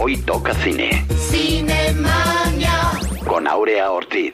Hoy toca cine. Cinemania. Con Aurea Ortiz.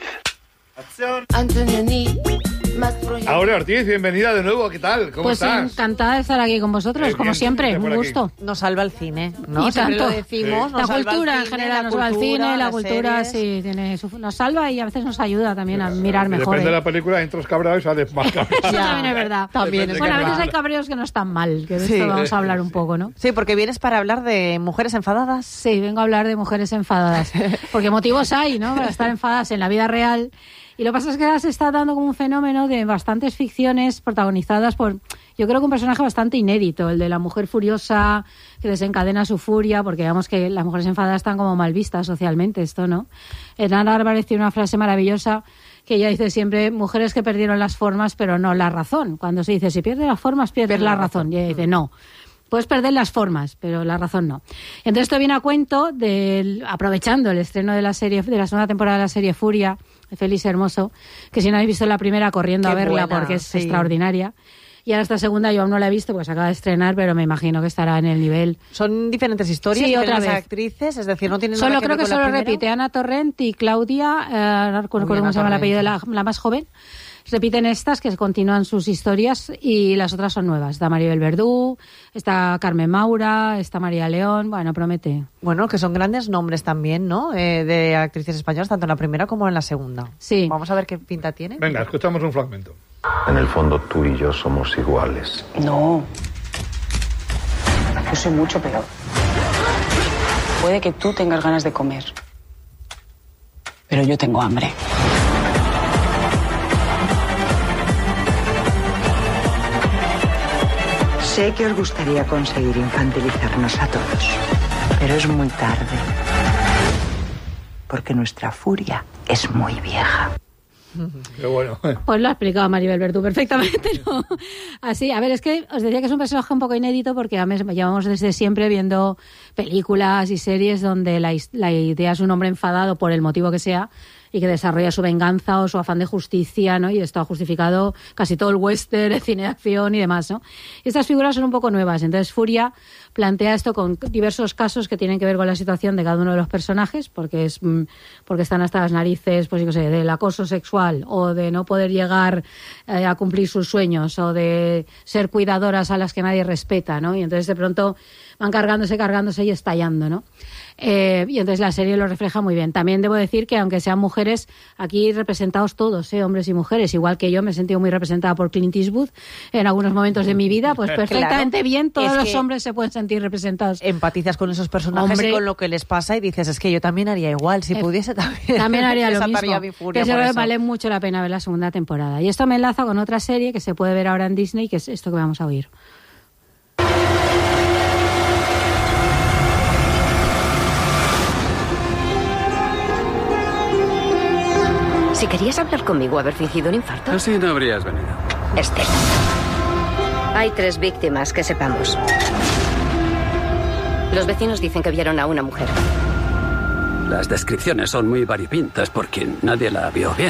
Aurea Ortiz, bienvenida de nuevo, ¿qué tal? ¿Cómo estás? Pues encantada de estar aquí con vosotros, como siempre, un gusto. Nos salva el cine, ¿no? Y Siempre tanto. lo decimos. La cultura en general nos salva el cine, la cultura series. sí, nos salva y a veces nos ayuda también a mirar mejor. Depende de la película, entras cabreado y sales más cabreado. Eso también es verdad. También es Bueno, a verdad. veces hay cabreos que no están mal, que de esto vamos a hablar un poco, ¿no? Sí, porque vienes para hablar de mujeres enfadadas. Sí, vengo a hablar de mujeres enfadadas. Porque motivos hay, ¿no? Para estar enfadadas en la vida real. Y lo que pasa es que se está dando como un fenómeno de bastantes ficciones protagonizadas por, yo creo que un personaje bastante inédito, el de la mujer furiosa que desencadena su furia, porque digamos que las mujeres enfadadas están como mal vistas socialmente, esto, ¿no? Ana Álvarez tiene una frase maravillosa que ella dice siempre, mujeres que perdieron las formas pero no la razón. Cuando se dice, si pierdes las formas, pierdes la razón. Y ella dice, no. Puedes perder las formas, pero la razón no. Entonces esto viene a cuento aprovechando el estreno de la serie, de la segunda temporada de la serie Furia, de Félix Hermoso, que si no habéis visto la primera, corriendo a verla buena, porque es sí. extraordinaria. Y ahora esta segunda yo aún no la he visto porque se acaba de estrenar, pero me imagino que estará en el nivel. Son diferentes historias, Sí, diferentes otra vez. actrices, es decir, no tienen Solo nada que creo ver que con la solo primera. repite Ana Torrent y Claudia, no recuerdo cómo se llama el apellido de la más joven. Repiten estas que continúan sus historias y las otras son nuevas. Está Maribel Verdú, está Carmen Maura, está María León, bueno, promete. Bueno, que son grandes nombres también, ¿no? De actrices españolas, tanto en la primera como en la segunda. Sí. Vamos a ver qué pinta tiene. Venga, escuchamos un fragmento. En el fondo tú y yo somos iguales. No. Yo soy mucho peor. Puede que tú tengas ganas de comer, pero yo tengo hambre. Sé que os gustaría conseguir infantilizarnos a todos, pero es muy tarde. Porque nuestra furia es muy vieja. Qué bueno. Pues lo ha explicado Maribel Verdú perfectamente, ¿no? Así, a ver, es que os decía que es un personaje un poco inédito porque llevamos desde siempre viendo películas y series donde la idea es un hombre enfadado por el motivo que sea y que desarrolla su venganza o su afán de justicia, ¿no? Y esto ha justificado casi todo el western, el cine de acción y demás, ¿no? Y estas figuras son un poco nuevas. Entonces Furia plantea esto con diversos casos que tienen que ver con la situación de cada uno de los personajes, porque están hasta las narices, pues yo qué sé, del acoso sexual o de no poder llegar a cumplir sus sueños o de ser cuidadoras a las que nadie respeta, ¿no? Y entonces de pronto van cargándose y estallando, ¿no? Y entonces la serie lo refleja muy bien. También debo decir que aunque sean mujeres, aquí representados todos, hombres y mujeres, igual que yo me he sentido muy representada por Clint Eastwood en algunos momentos de mi vida, pues perfectamente bien, todos los hombres se pueden sentir representados. Empatizas con esos personajes y con lo que les pasa y dices, es que yo también haría igual, si pudiese también. También haría lo mismo, mi furia que por se eso. vale mucho la pena ver la segunda temporada. Y esto me enlaza con otra serie que se puede ver ahora en Disney, que es esto que vamos a oír. Si querías hablar conmigo, haber fingido un infarto. Así no habrías venido. Estela. Hay 3 víctimas que sepamos. Los vecinos dicen que vieron a una mujer. Las descripciones son muy variopintas porque nadie la vio bien.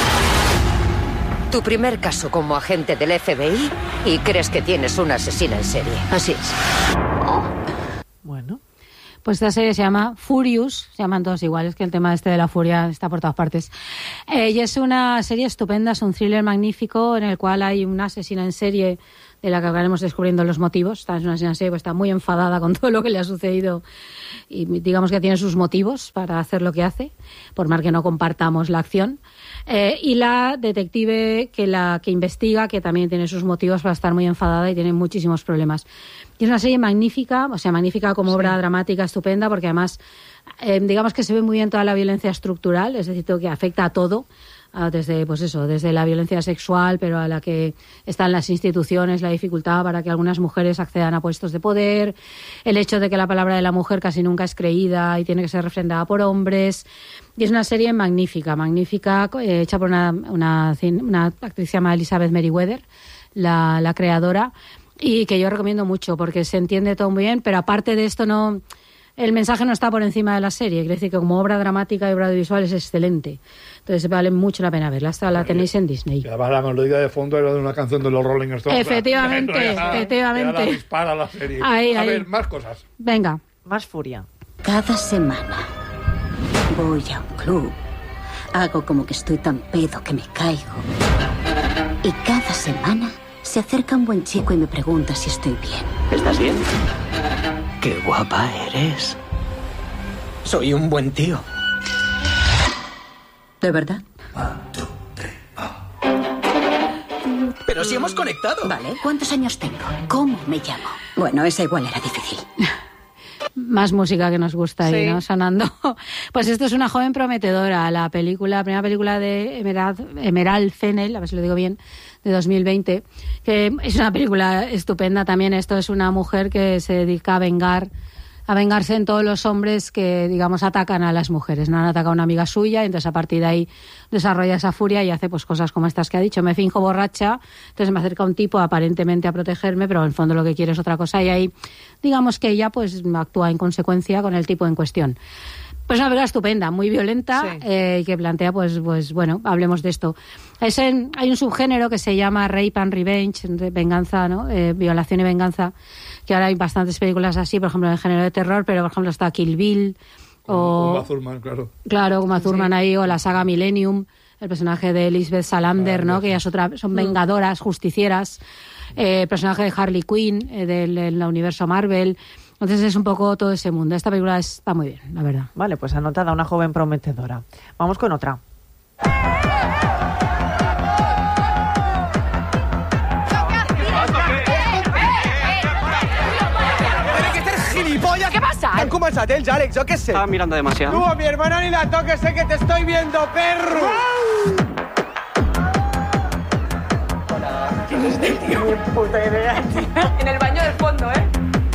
Tu primer caso como agente del FBI y crees que tienes una asesina en serie. Así es. Bueno. Pues esta serie se llama Furious, se llaman todos iguales, que el tema de la furia está por todas partes. Y es una serie estupenda, es un thriller magnífico en el cual hay una asesina en serie de la que acabaremos descubriendo los motivos. Esta es una asesina en serie que está muy enfadada con todo lo que le ha sucedido y digamos que tiene sus motivos para hacer lo que hace, por más que no compartamos la acción. Y la detective que investiga, que también tiene sus motivos para estar muy enfadada y tiene muchísimos problemas. Y es una serie magnífica, o sea, magnífica como obra dramática, estupenda, porque además, digamos que se ve muy bien toda la violencia estructural, es decir, todo que afecta a todo, desde la violencia sexual, pero a la que están las instituciones, la dificultad para que algunas mujeres accedan a puestos de poder, el hecho de que la palabra de la mujer casi nunca es creída y tiene que ser refrendada por hombres. Y es una serie magnífica, hecha por una actriz que se llama Elizabeth Meriwether, la creadora, y que yo recomiendo mucho porque se entiende todo muy bien, pero aparte de esto el mensaje no está por encima de la serie, quiere decir que como obra dramática y obra audiovisual es excelente. Entonces vale mucho la pena verla. Esta la tenéis en Disney. Y además la melodía de fondo era de una canción de los Rolling Stones. Efectivamente. Ya la dispara la serie. Ahí. A ver, más cosas. Venga. Más furia. Cada semana voy a un club, hago como que estoy tan pedo que me caigo. Y cada semana se acerca un buen chico y me pregunta si estoy bien. ¿Estás bien? ¡Qué guapa eres! Soy un buen tío. ¿De verdad? Pero si hemos conectado. Vale, ¿cuántos años tengo? ¿Cómo me llamo? Bueno, esa igual era difícil. Más música que nos gusta ahí, Sí. ¿no? Sonando. Pues esto es Una joven prometedora, la primera película de Emerald Fennell, a ver si lo digo bien, de 2020, que es una película estupenda también. Esto es una mujer que se dedica a vengarse en todos los hombres que, digamos, atacan a las mujeres. No han atacado a una amiga suya, y entonces a partir de ahí desarrolla esa furia y hace pues cosas como estas que ha dicho. Me finjo borracha, entonces me acerca un tipo aparentemente a protegerme, pero en el fondo lo que quiere es otra cosa, y ahí, digamos que ella pues actúa en consecuencia con el tipo en cuestión. Pues una película estupenda, muy violenta, Sí. que plantea, pues bueno, hablemos de esto. Hay un subgénero que se llama Rape and Revenge, venganza, ¿no? Violación y venganza, que ahora hay bastantes películas así, por ejemplo, en el género de terror, pero por ejemplo está Kill Bill, o Uma Thurman, claro. Claro, Uma Thurman ahí, o la saga Millennium, el personaje de Elizabeth Salander, ¿no? Que ya son vengadoras, justicieras, el personaje de Harley Quinn, del universo Marvel. Entonces es un poco todo ese mundo. Esta película está muy bien, la verdad. Vale, pues anotada, Una joven prometedora. Vamos con otra. ¡Gilipollas! ¿Què passa? Han començat ells, Àlex, jo què sé. Estaba mirando demasiado. Tu, a mi hermana ni la toques, sé que te estoy viendo, perro. Hola. ¿Quién es este tío? Ni puta idea, tío. En el baño del fondo, ¿eh?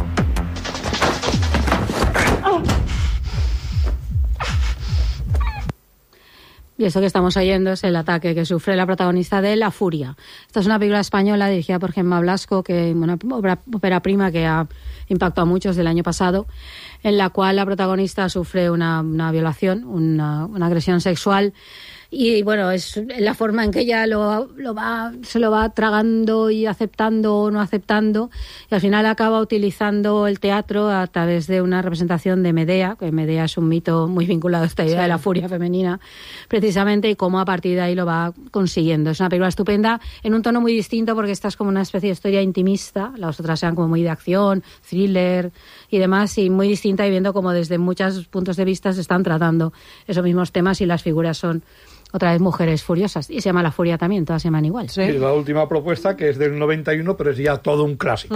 Y esto que estamos oyendo es el ataque que sufre la protagonista de La Furia. Esta es una película española dirigida por Gemma Blasco, que una ópera prima que ha impactado a muchos del año pasado, en la cual la protagonista sufre una violación, una agresión sexual. Y bueno, es la forma en que ella se lo va tragando y aceptando o no aceptando, y al final acaba utilizando el teatro a través de una representación de Medea, que Medea es un mito muy vinculado a esta idea de la furia femenina, precisamente, y cómo a partir de ahí lo va consiguiendo. Es una película estupenda, en un tono muy distinto, porque esta es como una especie de historia intimista, las otras eran como muy de acción, thriller y demás, y muy distinta, y viendo como desde muchos puntos de vista se están tratando esos mismos temas, y las figuras son otra vez mujeres furiosas, y se llama La Furia también, todas se llaman igual. Sí. Y la última propuesta, que es del 91, pero es ya todo un clásico.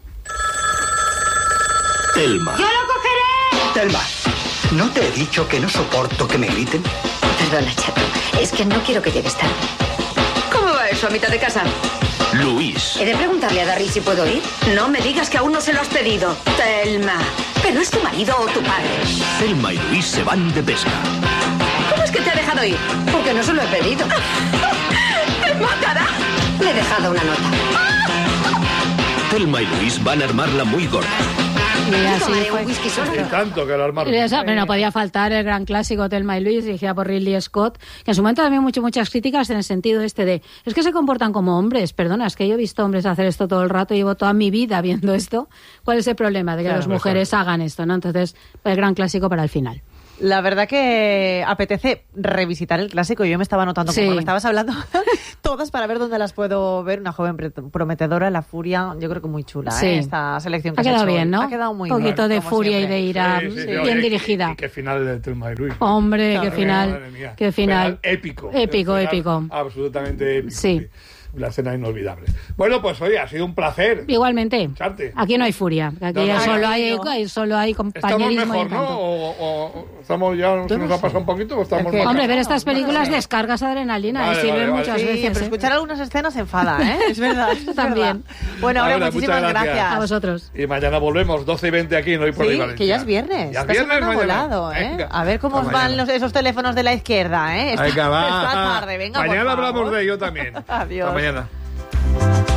Telma. ¡Yo lo cogeré! Telma, ¿no te he dicho que no soporto que me griten? Perdona, chato, es que no quiero que llegues tarde. ¿Cómo va eso a mitad de casa? Luis. ¿He de preguntarle a Darry si puedo ir? No me digas que aún no se lo has pedido. Telma. ¿Pero es tu marido o tu padre? Telma y Luis se van de pesca. ¿Cómo es que te ha dejado ir? Porque no se lo he pedido. ¡Me matará! Le he dejado una nota. Telma y Luis van a armarla muy gorda. Mira, sí, Tomaré fue- un whisky solo. Y tanto que alarmaron. Pero no podía faltar el gran clásico Thelma y Louise, dirigida por Ridley Scott, que en su momento también muchas críticas en el sentido este de, es que se comportan como hombres. Perdona, es que yo he visto hombres hacer esto todo el rato, llevo toda mi vida viendo esto. ¿Cuál es el problema de que Claro, las mujeres hagan esto, no? Entonces, el gran clásico para el final. La verdad que apetece revisitar el clásico. Yo me estaba anotando, Sí. como me estabas hablando, todas para ver dónde las puedo ver. Una joven prometedora, La Furia, yo creo que muy chula, Sí. esta selección que Ha has quedado hecho bien, hoy. ¿no? Ha quedado muy Un poquito bien, de como furia siempre. y de ira, bien dirigida. Y qué final de Thelma y Luis. Hombre, Madre qué final, mía. qué final. Épico. Épico, Final épico. Absolutamente épico. Sí. La escena inolvidable. Bueno, pues oye, ha sido un placer. Igualmente, Charte. aquí no hay furia, aquí No, no, solo, no. hay ¿Estamos compañerismo. y mejor, no? encanto. ¿O estamos ya, se nos ha pasado un poquito o estamos Es que- más Hombre, ver cansados? estas películas descargas adrenalina, Vale, sirven vale, vale. muchas Sí, veces. pero escuchar algunas escenas enfada, ¿eh? Es verdad. es También. verdad. Bueno, ahora Ahora, muchísimas muchas gracias. gracias. A vosotros. Y mañana volvemos, 12:20 aquí, no hay por ahí, Sí, Valencia. que ya es viernes. Ya es Esta viernes semana ha mañana. volado, ¿eh? Venga. A ver cómo Hasta os van mañana. esos teléfonos de la izquierda, ¿eh? Venga, va. Esta tarde, venga, por Mañana favor. hablamos de ello también. Adiós. Hasta mañana.